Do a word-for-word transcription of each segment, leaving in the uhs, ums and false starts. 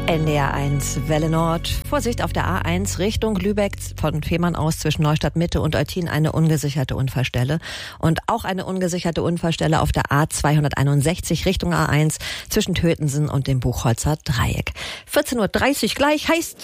N D R eins Welle Nord. Vorsicht auf der A eins Richtung Lübeck von Fehmarn aus zwischen Neustadt Mitte und Eutin eine ungesicherte Unfallstelle. Und auch eine ungesicherte Unfallstelle auf der A zweihunderteinundsechzig Richtung A eins zwischen Tötensen und dem Buchholzer Dreieck. vierzehn Uhr dreißig gleich heißt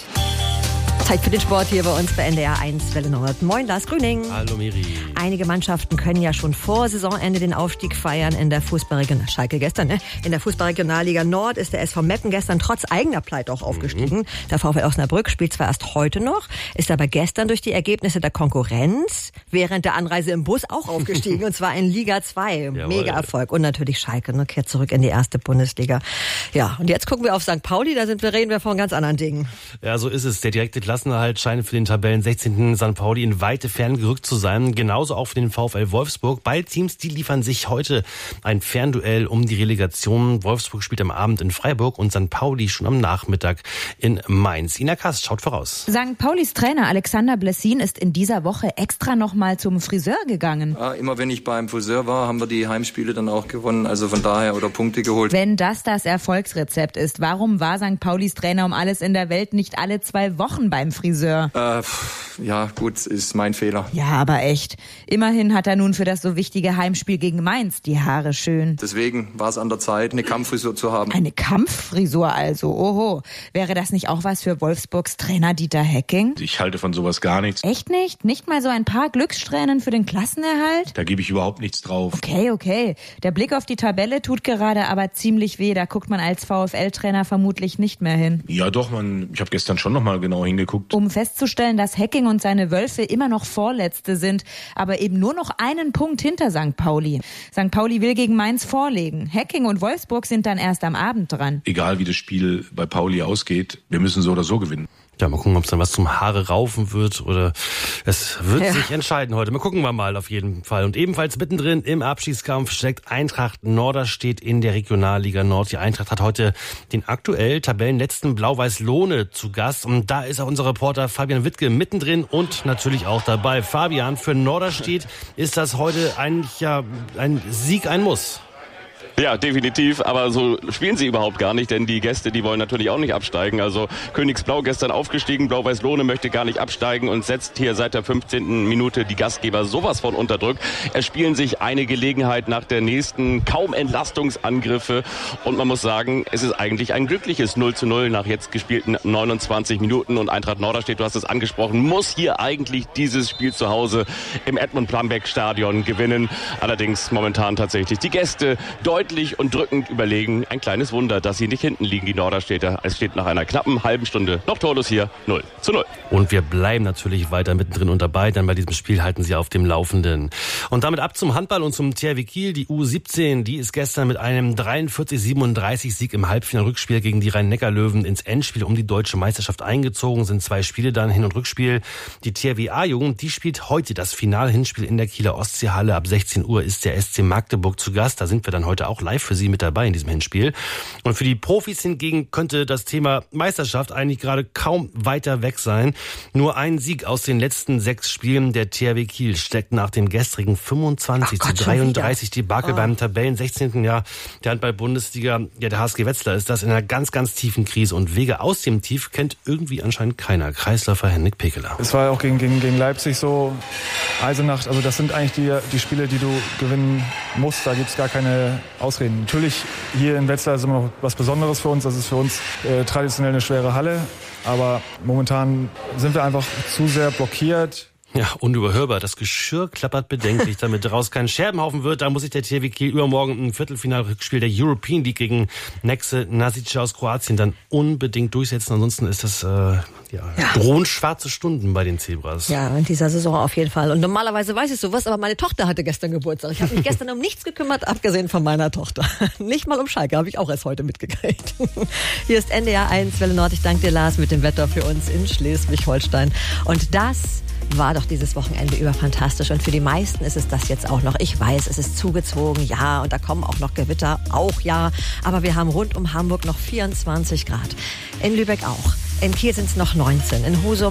Zeit für den Sport hier bei uns bei N D R eins Welle Nord. Moin, Lars Grüning. Hallo Miri. Einige Mannschaften können ja schon vor Saisonende den Aufstieg feiern in der Fußballregion Schalke gestern, ne? In der Fußballregionalliga Nord ist der S V Meppen gestern trotz eigener Pleite auch aufgestiegen. Mhm. Der VfL Osnabrück spielt zwar erst heute noch, ist aber gestern durch die Ergebnisse der Konkurrenz während der Anreise im Bus auch aufgestiegen und zwar in Liga zwei. Mega Erfolg. Und natürlich Schalke, ne, kehrt zurück in die erste Bundesliga. Ja, und jetzt gucken wir auf Sankt Pauli, da sind wir, reden wir von ganz anderen Dingen. Ja, so ist es. Der direkte Klassenerhalt scheint für den Tabellen sechzehnten Sankt Pauli in weite Ferne gerückt zu sein. Genauso auch für den VfL Wolfsburg. Beide Teams, die liefern sich heute ein Fernduell um die Relegation. Wolfsburg spielt am Abend in Freiburg und Sankt Pauli schon am Nachmittag in Mainz. Ina Kast schaut voraus. Sankt Paulis Trainer Alexander Blessin ist in dieser Woche extra noch mal zum Friseur gegangen. Ja, immer wenn ich beim Friseur war, haben wir die Heimspiele dann auch gewonnen. Also von daher oder Punkte geholt. Wenn das das Erfolgsrezept ist, warum war Sankt Paulis Trainer um alles in der Welt nicht alle zwei Wochen beim Friseur? Äh, ja, gut, ist mein Fehler. Ja, aber echt. Immerhin hat er nun für das so wichtige Heimspiel gegen Mainz die Haare schön. Deswegen war es an der Zeit, eine Kampffrisur zu haben. Eine Kampffrisur also, oho. Wäre das nicht auch was für Wolfsburgs Trainer Dieter Hecking? Ich halte von sowas gar nichts. Echt nicht? Nicht mal so ein paar Glückssträhnen für den Klassenerhalt? Da gebe ich überhaupt nichts drauf. Okay, okay. Der Blick auf die Tabelle tut gerade aber ziemlich weh. Da guckt man als VfL-Trainer vermutlich nicht mehr hin. Ja doch, man, ich habe gestern schon noch mal genau hingeguckt. Um festzustellen, dass Hecking und seine Wölfe immer noch Vorletzte sind, aber eben nur noch einen Punkt hinter Sankt Pauli. Sankt Pauli will gegen Mainz vorlegen. Hecking und Wolfsburg sind dann erst am Abend dran. Egal wie das Spiel bei Pauli ausgeht, wir müssen so oder so gewinnen. Ja, mal gucken, ob es dann was zum Haare raufen wird oder es wird ja. sich entscheiden heute. Mal gucken wir mal auf jeden Fall. Und ebenfalls mittendrin im Abstiegskampf steckt Eintracht Norderstedt in der Regionalliga Nord. Die Eintracht hat heute den aktuell Tabellenletzten Blau-Weiß Lohne zu Gast. Und da ist auch unser Reporter Fabian Wittke mittendrin und natürlich auch dabei. Fabian, für Norderstedt ist das heute eigentlich ja ein Sieg, ein Muss. Ja, definitiv, aber so spielen sie überhaupt gar nicht, denn die Gäste, die wollen natürlich auch nicht absteigen. Also Königsblau gestern aufgestiegen, Blau-Weiß Lohne möchte gar nicht absteigen und setzt hier seit der fünfzehnten Minute die Gastgeber sowas von unter Druck. Es spielen sich eine Gelegenheit nach der nächsten, kaum Entlastungsangriffe und man muss sagen, es ist eigentlich ein glückliches null zu null nach jetzt gespielten neunundzwanzig Minuten und Eintracht Norderstedt, du hast es angesprochen, muss hier eigentlich dieses Spiel zu Hause im Edmund-Plambeck-Stadion gewinnen. Allerdings momentan tatsächlich die Gäste deutlich und drückend überlegen. Ein kleines Wunder, dass sie nicht hinten liegen, die Norderstädter. Es steht nach einer knappen halben Stunde noch torlos hier null zu null. Und wir bleiben natürlich weiter mittendrin und dabei, denn bei diesem Spiel halten sie auf dem Laufenden. Und damit ab zum Handball und zum T H W Kiel. Die U siebzehn, die ist gestern mit einem dreiundvierzig siebenunddreißig Sieg im Halbfinal-Rückspiel gegen die Rhein-Neckar-Löwen ins Endspiel um die deutsche Meisterschaft eingezogen. Sind zwei Spiele dann, Hin- und Rückspiel. Die T H W A-Jugend, die spielt heute das Finale-Hinspiel in der Kieler Ostseehalle. Ab sechzehn Uhr ist der S C Magdeburg zu Gast. Da sind wir dann heute auch live für Sie mit dabei in diesem Hinspiel. Und für die Profis hingegen könnte das Thema Meisterschaft eigentlich gerade kaum weiter weg sein. Nur ein Sieg aus den letzten sechs Spielen der T H W Kiel steckt nach dem gestrigen fünfundzwanzig zu dreiunddreißig Debakel oh. beim Tabellen sechzehnten Jahr der Handball-Bundesliga. Ja, der H S G Wetzlar ist das in einer ganz, ganz tiefen Krise und Wege aus dem Tief kennt irgendwie anscheinend keiner. Kreisläufer Henrik Pekeler. Es war ja auch gegen, gegen, gegen Leipzig so, Eisenach, also das sind eigentlich die, die Spiele, die du gewinnen musst. Da gibt es gar keine Ausreden. Natürlich, hier in Wetzlar ist immer noch was Besonderes für uns. Das ist für uns äh, traditionell eine schwere Halle. Aber momentan sind wir einfach zu sehr blockiert. Ja, unüberhörbar. Das Geschirr klappert bedenklich, damit daraus kein Scherbenhaufen wird. Da muss sich der T H W Kiel übermorgen im Viertelfinalrückspiel der European League gegen Nexe Nasice aus Kroatien dann unbedingt durchsetzen. Ansonsten ist das äh, ja, ja. drohen schwarze Stunden bei den Zebras. Ja, in dieser Saison auf jeden Fall. Und normalerweise weiß ich sowas, aber meine Tochter hatte gestern Geburtstag. Ich habe mich gestern um nichts gekümmert, abgesehen von meiner Tochter. Nicht mal um Schalke, habe ich auch erst heute mitgekriegt. Hier ist N D R eins Welle Nord. Ich danke dir, Lars, mit dem Wetter für uns in Schleswig-Holstein. Und das war doch dieses Wochenende über fantastisch. Und für die meisten ist es das jetzt auch noch. Ich weiß, es ist zugezogen, ja, und da kommen auch noch Gewitter, auch ja. Aber wir haben rund um Hamburg noch vierundzwanzig Grad. In Lübeck auch. In Kiel sind es noch neunzehn. In Husum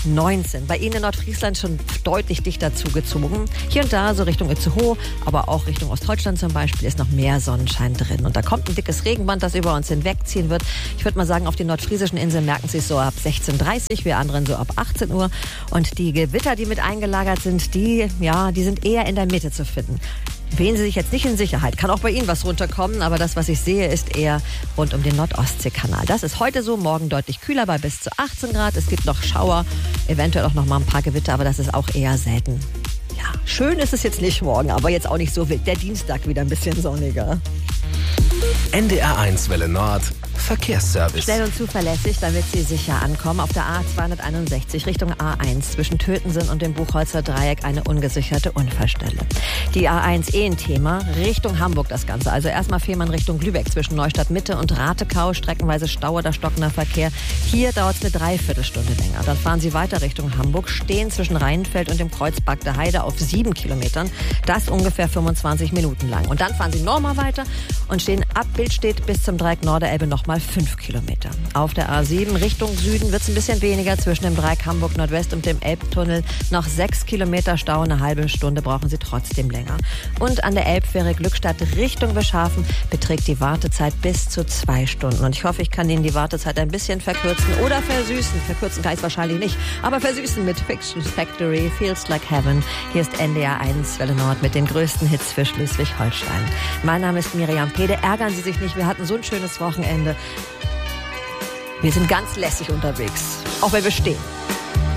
neunzehn. Bei Ihnen in Nordfriesland schon deutlich dichter zugezogen. Hier und da so Richtung Itzehoe, aber auch Richtung Ostdeutschland zum Beispiel ist noch mehr Sonnenschein drin. Und da kommt ein dickes Regenband, das über uns hinwegziehen wird. Ich würde mal sagen, auf den nordfriesischen Inseln merken Sie es so ab sechzehn Uhr dreißig, wir anderen so ab achtzehn Uhr. Und die Gewitter, die mit eingelagert sind, die, ja, die sind eher in der Mitte zu finden. Wählen Sie sich jetzt nicht in Sicherheit. Kann auch bei Ihnen was runterkommen, aber das, was ich sehe, ist eher rund um den Nordostseekanal. Das ist heute so, morgen deutlich kühler bei bis zu achtzehn Grad. Es gibt noch Schauer, eventuell auch noch mal ein paar Gewitter, aber das ist auch eher selten. Ja, schön ist es jetzt nicht morgen, aber jetzt auch nicht so wild. Der Dienstag wieder ein bisschen sonniger. N D R eins Welle Nord, Verkehrsservice. Schnell und zuverlässig, damit Sie sicher ankommen. Auf der A zweihunderteinundsechzig Richtung A eins zwischen Tötensen und dem Buchholzer Dreieck eine ungesicherte Unfallstelle. Die A eins eh ein Thema, Richtung Hamburg das Ganze. Also erstmal Fehmarn Richtung Lübeck zwischen Neustadt Mitte und Ratekau. Streckenweise Stau oder stockender Verkehr. Hier dauert es eine Dreiviertelstunde länger. Dann fahren Sie weiter Richtung Hamburg, stehen zwischen Rheinfeld und dem Kreuz Bagde Heide auf sieben Kilometern. Das ungefähr fünfundzwanzig Minuten lang. Und dann fahren Sie nochmal weiter und stehen ab Bildstedt bis zum Dreieck Norderelbe nochmal fünf Kilometer. Auf der A sieben Richtung Süden wird es ein bisschen weniger. Zwischen dem Dreieck Hamburg Nordwest und dem Elbtunnel noch sechs Kilometer Stau. Eine halbe Stunde brauchen Sie trotzdem länger. Und an der Elbfähre Glückstadt Richtung Beschafen beträgt die Wartezeit bis zu zwei Stunden. Und ich hoffe, ich kann Ihnen die Wartezeit ein bisschen verkürzen oder versüßen. Verkürzen kann ich es wahrscheinlich nicht, aber versüßen mit Fiction Factory, Feels Like Heaven. Hier ist N D R eins Welle Nord mit den größten Hits für Schleswig-Holstein. Mein Name ist Miriam Pede. Ärgern Sie sich nicht, wir hatten so ein schönes Wochenende. Wir sind ganz lässig unterwegs, auch wenn wir stehen.